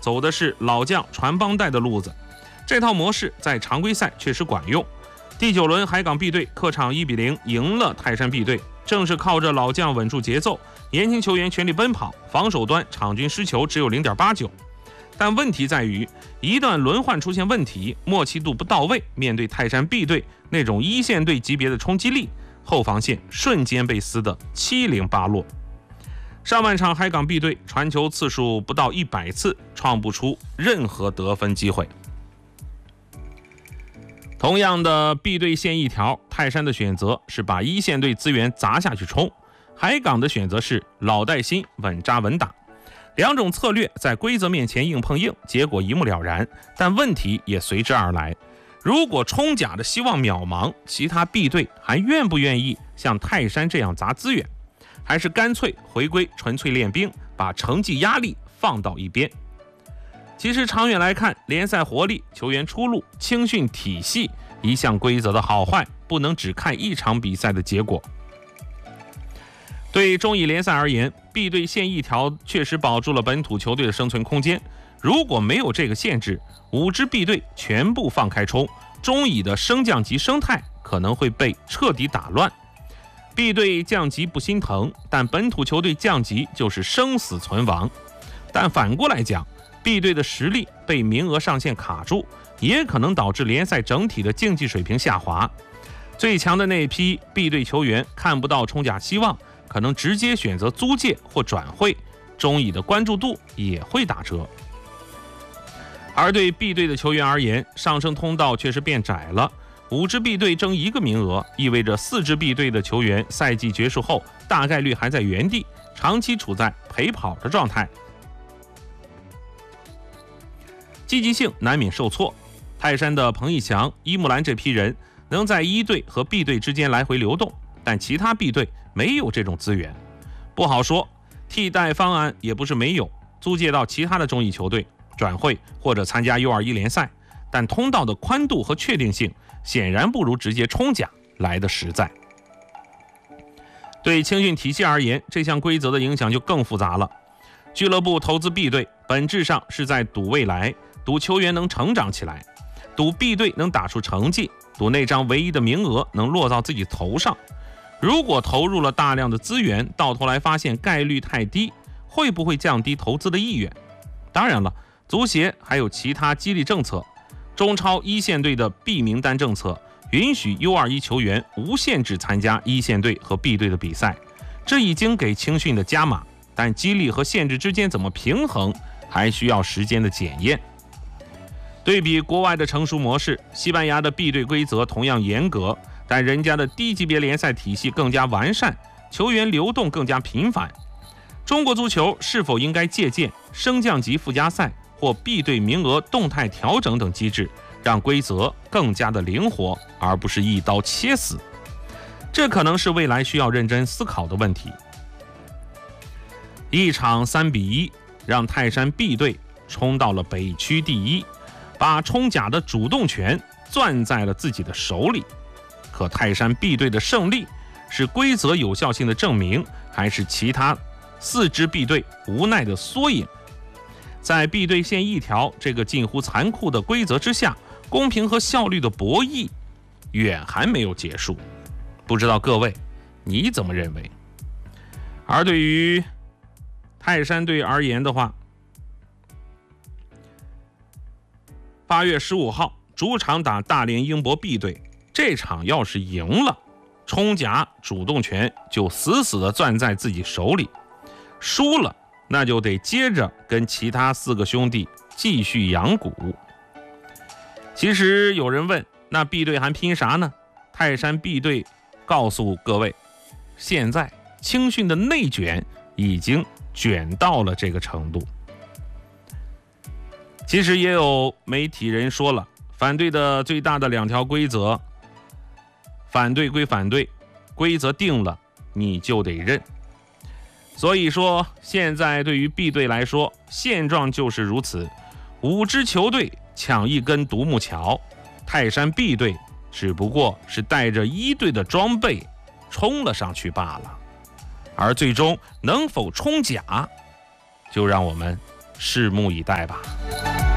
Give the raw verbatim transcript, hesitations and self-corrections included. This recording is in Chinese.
走的是老将传帮带的路子，这套模式在常规赛确实管用。第九轮海港 B 队客场一比零赢了泰山 B 队，正是靠着老将稳住节奏，年轻球员全力奔跑，防守端场均失球只有 零点八九。但问题在于，一旦轮换出现问题，默契度不到位，面对泰山 B 队那种一线队级别的冲击力，后防线瞬间被撕得七零八落。上半场海港 B 队传球次数不到一百次，创不出任何得分机会。同样的 B 队线一条，泰山的选择是把一线队资源砸下去冲，海港的选择是老带新，稳扎稳打。两种策略在规则面前硬碰硬，结果一目了然，但问题也随之而来。如果冲甲的希望渺茫，其他 B 队还愿不愿意像泰山这样砸资源，还是干脆回归纯粹练兵，把成绩压力放到一边？其实长远来看，联赛活力、球员出路、青训体系一项规则的好坏，不能只看一场比赛的结果。对中乙联赛而言， B 队线一条确实保住了本土球队的生存空间。如果没有这个限制，五支 B 队全部放开冲，中乙的升降级生态可能会被彻底打乱。B 队降级不心疼，但本土球队降级就是生死存亡。但反过来讲， B 队的实力被名额上限卡住，也可能导致联赛整体的竞技水平下滑。最强的那批 B 队球员看不到冲甲希望，可能直接选择租借或转会，中乙的关注度也会打折。而对 B 队的球员而言，上升通道确实变窄了。五支 B 队争一个名额，意味着四支 B 队的球员赛季结束后大概率还在原地，长期处在陪跑的状态，积极性难免受挫。泰山的彭义强、伊木兰这批人能在一队和 B 队之间来回流动，但其他 B 队没有这种资源，不好说。替代方案也不是没有，租借到其他的中乙球队，转会或者参加 U 二十一 联赛，但通道的宽度和确定性显然不如直接冲甲来的实在。对青训体系而言，这项规则的影响就更复杂了。俱乐部投资 B 队，本质上是在赌未来，赌球员能成长起来，赌 B 队能打出成绩，赌那张唯一的名额能落到自己头上。如果投入了大量的资源，到头来发现概率太低，会不会降低投资的意愿？当然了，足协还有其他激励政策，中超一线队的 B 名单政策允许 U 二十一 球员无限制参加一线队和 B 队的比赛，这已经给青训的加码，但激励和限制之间怎么平衡，还需要时间的检验。对比国外的成熟模式，西班牙的 B 队规则同样严格，但人家的低级别联赛体系更加完善，球员流动更加频繁。中国足球是否应该借鉴升降级附加赛或 B 队名额动态调整等机制，让规则更加的灵活，而不是一刀切死？这可能是未来需要认真思考的问题。一场三比一，让泰山 B 队冲到了北区第一，把冲甲的主动权攥在了自己的手里。可泰山 B 队的胜利是规则有效性的证明，还是其他四支 B 队无奈的缩影？在 B 队线一条这个近乎残酷的规则之下，公平和效率的博弈远还没有结束。不知道各位你怎么认为？而对于泰山队而言的话，八月十五号主场打大连英博 B 队，这场要是赢了，冲甲主动权就死死地攥在自己手里，输了那就得接着跟其他四个兄弟继续养股。其实有人问，那 B 队还拼啥呢？泰山 B 队告诉各位，现在青训的内卷已经卷到了这个程度。其实也有媒体人说了，反对的最大的两条规则，反对归反对，规则定了你就得认。所以说现在对于 B 队来说，现状就是如此，五支球队抢一根独木桥，泰山 B 队只不过是带着一队的装备冲了上去罢了，而最终能否冲甲，就让我们拭目以待吧。